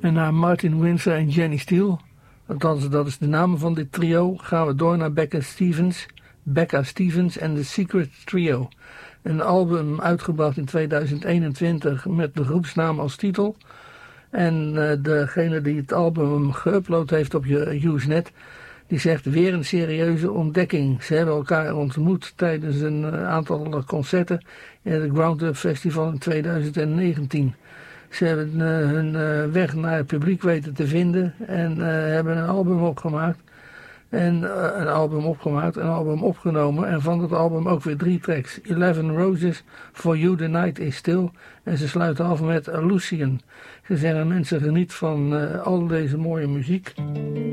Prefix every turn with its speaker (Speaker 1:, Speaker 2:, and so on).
Speaker 1: En na Martin Windsor en Jenny Steele, althans dat is de naam van dit trio, gaan we door naar Becca Stevens en The Secret Trio. Een album uitgebracht in 2021 met de groepsnaam als titel. En degene die het album geüpload heeft op Usenet, die zegt weer een serieuze ontdekking. Ze hebben elkaar ontmoet tijdens een aantal concerten in het Ground Up Festival in 2019. Ze hebben hun weg naar het publiek weten te vinden en hebben een album opgemaakt. Een album opgenomen en van dat album ook weer 3 tracks. 11 Roses, For You The Night Is Still en ze sluiten af met Lucian. Ze zeggen mensen geniet van al deze mooie muziek.